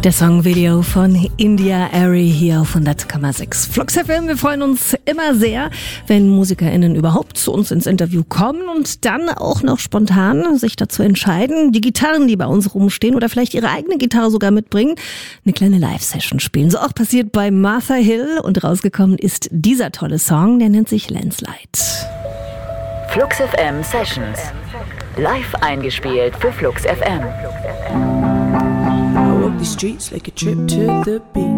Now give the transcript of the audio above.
Der Songvideo von India Arie hier auf 100,6 Flux FM. Wir freuen uns immer sehr, wenn MusikerInnen überhaupt zu uns ins Interview kommen und dann auch noch spontan sich dazu entscheiden, die Gitarren, die bei uns rumstehen oder vielleicht ihre eigene Gitarre sogar mitbringen, eine kleine Live-Session spielen. So auch passiert bei Martha Hill und rausgekommen ist dieser tolle Song, der nennt sich Landslide. Flux FM Sessions. Live eingespielt für Flux FM. The streets like a trip to the beach.